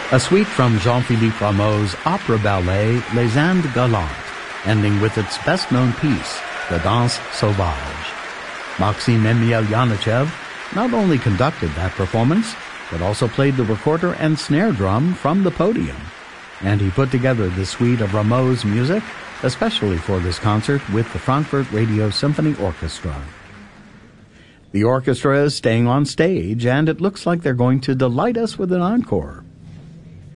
A suite from Jean-Philippe Rameau's opera ballet Les Indes Galantes, ending with its best-known piece, the Danse Sauvage. Maxim Emelyanichev not only conducted that performance, but also played the recorder and snare drum from the podium. And he put together the suite of Rameau's music, especially for this concert with the Frankfurt Radio Symphony Orchestra. The orchestra is staying on stage, and it looks like they're going to delight us with an encore.